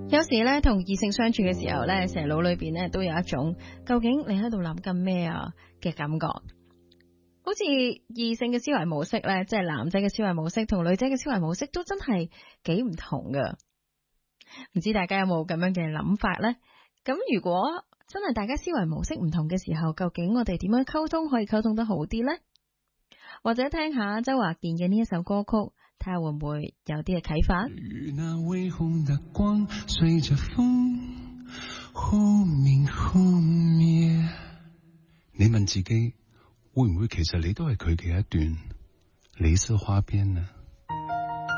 有時咧同異性相處嘅時候咧，成日腦裏邊咧都有一種究竟你喺度諗緊咩啊嘅感覺。好似異性嘅思維模式咧，即係男仔嘅思維模式同女仔嘅思維模式都真係幾唔同噶。唔知大家有冇咁樣嘅諗法呢？咁如果真係大家思維模式唔同嘅時候，究竟我哋點樣溝通可以溝通得好啲呢？或者聽下周華健嘅呢一首歌曲，睇下會唔會有啲嘅啟發？ 如那微紅的光隨着風忽明忽滅。你問自己會唔會其實你都係佢嘅一段李斯花邊呢？